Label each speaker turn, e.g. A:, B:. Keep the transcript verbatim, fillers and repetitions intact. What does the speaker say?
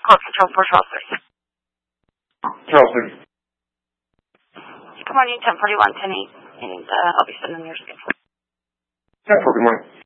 A: Call control for twelve three.
B: twelve three.
A: Good morning, ten forty-one, ten eight, and uh, I'll be sending your schedule.
B: ten four, good morning.